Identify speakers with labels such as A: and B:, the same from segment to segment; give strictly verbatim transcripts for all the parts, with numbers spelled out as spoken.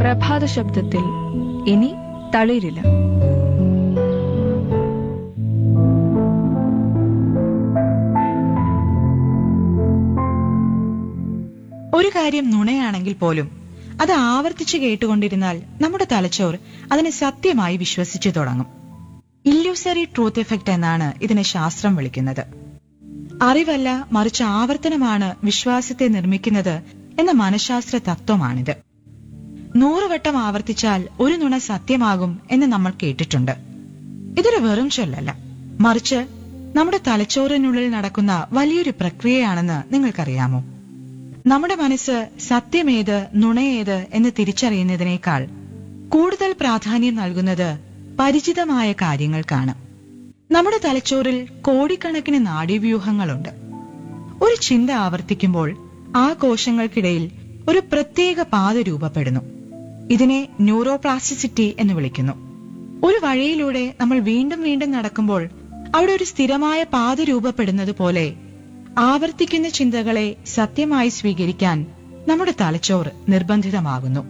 A: പ്രഭാത ശബ്ദത്തിൽ ഇനി തളിരില്ല.
B: ഒരു കാര്യം നുണയാണെങ്കിൽ പോലും അത് ആവർത്തിച്ച് കേട്ടുകൊണ്ടിരുന്നാൽ നമ്മുടെ തലച്ചോർ അതിനെ സത്യമായി വിശ്വസിച്ചു തുടങ്ങും. ഇല്യൂസറി ട്രൂത്ത് എഫക്റ്റ് എന്നാണ് ഇതിനെ ശാസ്ത്രം വിളിക്കുന്നത്. അറിവല്ല, മറിച്ച് ആവർത്തനമാണ് വിശ്വാസത്തെ നിർമ്മിക്കുന്നത് എന്ന മനഃശാസ്ത്ര തത്വമാണിത്. നൂറുവട്ടം ആവർത്തിച്ചാൽ ഒരു നുണ സത്യമാകും എന്ന് നമ്മൾ കേട്ടിട്ടുണ്ട്. ഇതൊരു വെറും ചൊല്ലല്ല, മറിച്ച് നമ്മുടെ തലച്ചോറിനുള്ളിൽ നടക്കുന്ന വലിയൊരു പ്രക്രിയയാണെന്ന് നിങ്ങൾക്കറിയാമോ? നമ്മുടെ മനസ്സ് സത്യമേത് നുണയേത് എന്ന് തിരിച്ചറിയുന്നതിനേക്കാൾ കൂടുതൽ പ്രാധാന്യം നൽകുന്നത് പരിചിതമായ കാര്യങ്ങൾക്കാണ്. നമ്മുടെ തലച്ചോറിൽ കോടിക്കണക്കിന് നാഡീവ്യൂഹങ്ങളുണ്ട്. ഒരു ചിന്ത ആവർത്തിക്കുമ്പോൾ ആ കോശങ്ങൾക്കിടയിൽ ഒരു പ്രത്യേക പാത രൂപപ്പെടുന്നു. ഇതിനെ ന്യൂറോപ്ലാസ്റ്റിസിറ്റി എന്ന് വിളിക്കുന്നു. ഒരു വഴിയിലൂടെ നമ്മൾ വീണ്ടും വീണ്ടും നടക്കുമ്പോൾ അവിടെ ഒരു സ്ഥിരമായ പാത രൂപപ്പെടുന്നത് പോലെ ആവർത്തിക്കുന്ന ചിന്തകളെ സത്യമായി സ്വീകരിക്കാൻ നമ്മുടെ തലച്ചോർ നിർബന്ധിതമാകുന്നു.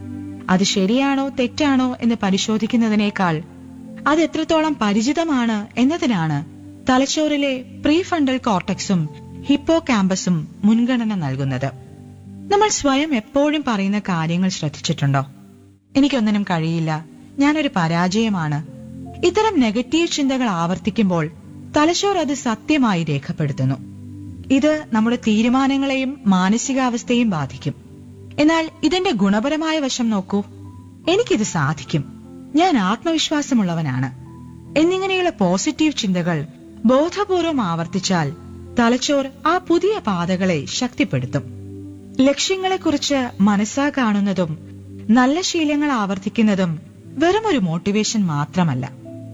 B: അത് ശരിയാണോ തെറ്റാണോ എന്ന് പരിശോധിക്കുന്നതിനേക്കാൾ അത് എത്രത്തോളം പരിചിതമാണ് എന്നതിനാണ് തലച്ചോറിലെ പ്രീഫണ്ടൽ കോർട്ടക്സും ഹിപ്പോ ക്യാമ്പസും മുൻഗണന നൽകുന്നത്. നമ്മൾ സ്വയം എപ്പോഴും പറയുന്ന കാര്യങ്ങൾ ശ്രദ്ധിച്ചിട്ടുണ്ടോ? എനിക്കൊന്നിനും കഴിയില്ല, ഞാനൊരു പരാജയമാണ്. ഇത്തരം നെഗറ്റീവ് ചിന്തകൾ ആവർത്തിക്കുമ്പോൾ തലച്ചോർ അത് സത്യമായി രേഖപ്പെടുത്തുന്നു. ഇത് നമ്മുടെ തീരുമാനങ്ങളെയും മാനസികാവസ്ഥയും ബാധിക്കും. എന്നാൽ ഇതിന്റെ ഗുണപരമായ വശം നോക്കൂ. എനിക്കിത് സാധിക്കും, ഞാൻ ആത്മവിശ്വാസമുള്ളവനാണ് എന്നിങ്ങനെയുള്ള പോസിറ്റീവ് ചിന്തകൾ ബോധപൂർവം ആവർത്തിച്ചാൽ തലച്ചോർ ആ പുതിയ പാതകളെ ശക്തിപ്പെടുത്തും. ലക്ഷ്യങ്ങളെക്കുറിച്ച് മനസ്സാ കാണുന്നതും നല്ല ശീലങ്ങൾ ആവർത്തിക്കുന്നതും വെറുമൊരു മോട്ടിവേഷൻ മാത്രമല്ല,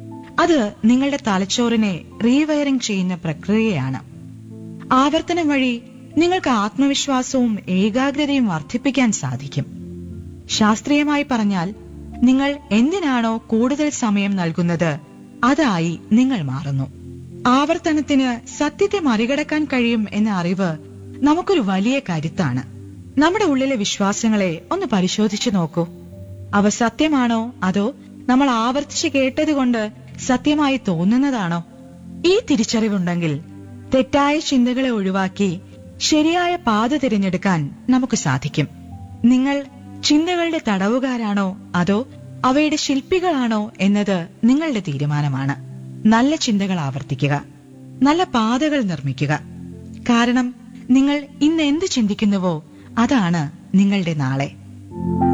B: അത് നിങ്ങളുടെ തലച്ചോറിനെ റീവയറിംഗ് ചെയ്യുന്ന പ്രക്രിയയാണ്. ആവർത്തനം വഴി നിങ്ങൾക്ക് ആത്മവിശ്വാസവും ഏകാഗ്രതയും വർദ്ധിപ്പിക്കാൻ സാധിക്കും. ശാസ്ത്രീയമായി പറഞ്ഞാൽ നിങ്ങൾ എന്തിനാണോ കൂടുതൽ സമയം നൽകുന്നത് അതായി നിങ്ങൾ മാറുന്നു. ആവർത്തനത്തിന് സത്യത്തെ മറികടക്കാൻ കഴിയും എന്ന അറിവ് നമുക്കൊരു വലിയ കരുത്താണ്. നമ്മുടെ ഉള്ളിലെ വിശ്വാസങ്ങളെ ഒന്ന് പരിശോധിച്ചു നോക്കൂ. അവ സത്യമാണോ അതോ നമ്മൾ ആവർത്തിച്ച് കേട്ടതുകൊണ്ട് സത്യമായി തോന്നുന്നതാണോ? ഈ തിരിച്ചറിവുണ്ടെങ്കിൽ തെറ്റായ ചിന്തകളെ ഒഴിവാക്കി ശരിയായ പാത തിരഞ്ഞെടുക്കാൻ നമുക്ക് സാധിക്കും. നിങ്ങൾ ചിന്തകളുടെ തടവുകാരാണോ അതോ അവയുടെ ശില്പികളാണോ എന്നത് നിങ്ങളുടെ തീരുമാനമാണ്. നല്ല ചിന്തകൾ ആവർത്തിക്കുക, നല്ല പാതകൾ നിർമ്മിക്കുക. കാരണം നിങ്ങൾ ഇന്ന് എന്ത് ചിന്തിക്കുന്നുവോ അതാണ് നിങ്ങളുടെ നാളെ.